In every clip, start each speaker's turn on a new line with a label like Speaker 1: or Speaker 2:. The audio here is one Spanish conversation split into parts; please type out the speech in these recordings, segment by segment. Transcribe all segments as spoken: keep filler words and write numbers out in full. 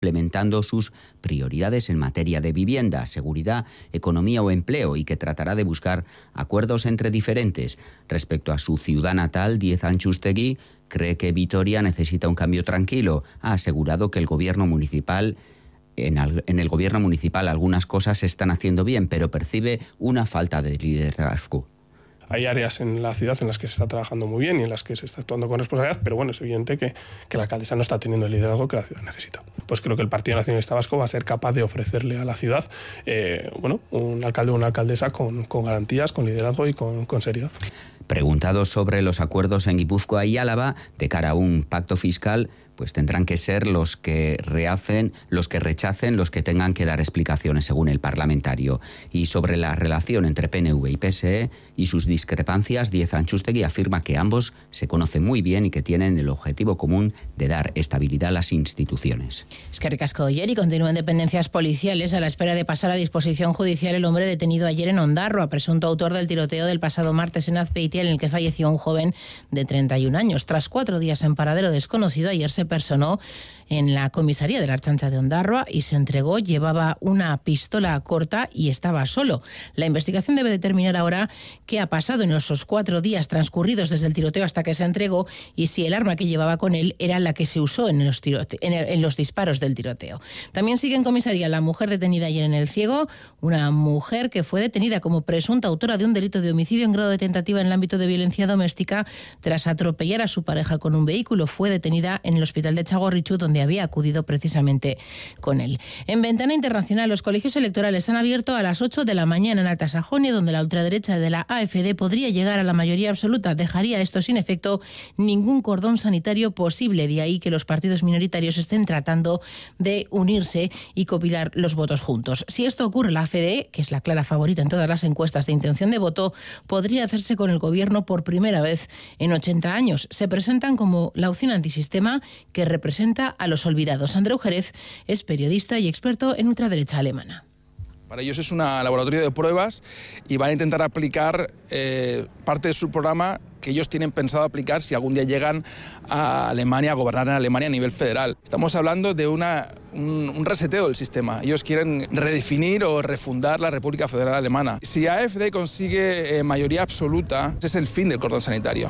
Speaker 1: implementando sus prioridades en materia de vivienda, seguridad, economía o empleo y que tratará de buscar acuerdos entre diferentes. Respecto a su ciudad natal, Díez Antxustegi cree que Vitoria necesita un cambio tranquilo. Ha asegurado que el gobierno municipal En, al, en el gobierno municipal algunas cosas se están haciendo bien, pero percibe una falta de liderazgo.
Speaker 2: Hay áreas en la ciudad en las que se está trabajando muy bien y en las que se está actuando con responsabilidad, pero bueno, es evidente que, que la alcaldesa no está teniendo el liderazgo que la ciudad necesita. Pues creo que el Partido Nacionalista Vasco va a ser capaz de ofrecerle a la ciudad eh, bueno, un alcalde o una alcaldesa con, con garantías, con liderazgo y con, con seriedad.
Speaker 1: Preguntado sobre los acuerdos en Guipúzcoa y Álava de cara a un pacto fiscal, pues tendrán que ser los que rehacen, los que rechacen, los que tengan que dar explicaciones, según el parlamentario. Y sobre la relación entre P N V y P S E y sus discrepancias, Díez Antxustegi afirma que ambos se conocen muy bien y que tienen el objetivo común de dar estabilidad a las instituciones.
Speaker 3: Eskerrik asko, y continúan dependencias policiales a la espera de pasar a disposición judicial el hombre detenido ayer en Ondarroa, presunto autor del tiroteo del pasado martes en Azpeitia, en el que falleció un joven de treinta y un años. Tras cuatro días en paradero desconocido, ayer se personó en la comisaría de la Ertzaintza de Ondarroa y se entregó. Llevaba una pistola corta y estaba solo. La investigación debe determinar ahora qué ha pasado en esos cuatro días transcurridos desde el tiroteo hasta que se entregó y si el arma que llevaba con él era la que se usó en los, tirote- en el, en los disparos del tiroteo. También sigue en comisaría la mujer detenida ayer en El Ciego, una mujer que fue detenida como presunta autora de un delito de homicidio en grado de tentativa en el ámbito de violencia doméstica tras atropellar a su pareja con un vehículo. Fue detenida en el hospital de Txagorritxu, donde había acudido precisamente con él. En Ventana Internacional, los colegios electorales han abierto a las ocho de la mañana en Alta Sajonia, donde la ultraderecha de la A F D podría llegar a la mayoría absoluta. Dejaría esto sin efecto ningún cordón sanitario posible. De ahí que los partidos minoritarios estén tratando de unirse y copilar los votos juntos. Si esto ocurre, la A F D, que es la clara favorita en todas las encuestas de intención de voto, podría hacerse con el gobierno por primera vez en ochenta años. Se presentan como la opción antisistema que representa a los olvidados. Andreu Jerez es periodista y experto en ultraderecha alemana.
Speaker 4: Para ellos es un laboratorio de pruebas y van a intentar aplicar eh, parte de su programa que ellos tienen pensado aplicar si algún día llegan a Alemania, a gobernar en Alemania a nivel federal. Estamos hablando de una, un, un reseteo del sistema. Ellos quieren redefinir o refundar la República Federal Alemana. Si A F D consigue eh, mayoría absoluta, ese es el fin del cordón sanitario.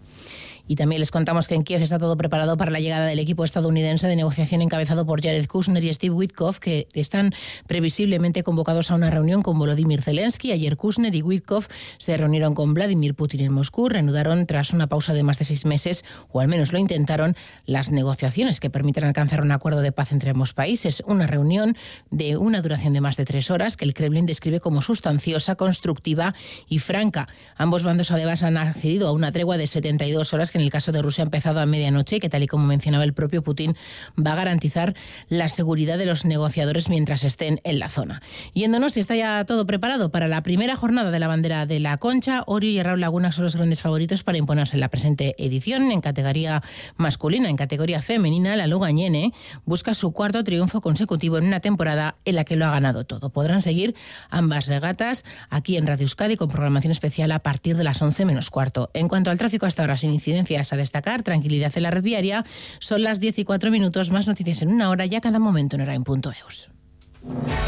Speaker 3: Y también les contamos que en Kiev está todo preparado para la llegada del equipo estadounidense de negociación encabezado por Jared Kushner y Steve Witkoff, que están previsiblemente convocados a una reunión con Volodymyr Zelensky. Ayer Kushner y Witkoff se reunieron con Vladimir Putin en Moscú, reanudaron tras una pausa de más de seis meses, o al menos lo intentaron, las negociaciones que permiten alcanzar un acuerdo de paz entre ambos países. Una reunión de una duración de más de tres horas que el Kremlin describe como sustanciosa, constructiva y franca. Ambos bandos además han accedido a una tregua de setenta y dos horas que en el caso de Rusia ha empezado a medianoche y que, tal y como mencionaba el propio Putin, va a garantizar la seguridad de los negociadores mientras estén en la zona. Y en Donosti está ya todo preparado para la primera jornada de la bandera de la Concha. Orio y Raúl Laguna son los grandes favoritos para imponerse en la presente edición. En categoría masculina, en categoría femenina, la Logañene busca su cuarto triunfo consecutivo en una temporada en la que lo ha ganado todo. Podrán seguir ambas regatas aquí en Radio Euskadi con programación especial a partir de las once menos cuarto. En cuanto al tráfico, hasta ahora sin incidencias a destacar, tranquilidad en la red viaria. Son las diez y cuatro minutos, más noticias en una hora, ya cada momento en Hora en Punto Eus.